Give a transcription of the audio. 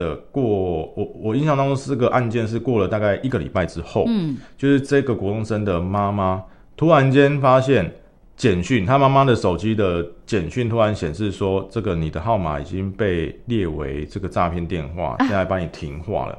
我印象当中这个案件是过了大概1个礼拜之后，就是这个国中生的妈妈突然间发现简讯，他妈妈的手机的简讯突然显示说，这个你的号码已经被列为这个诈骗电话，现在帮你停话了。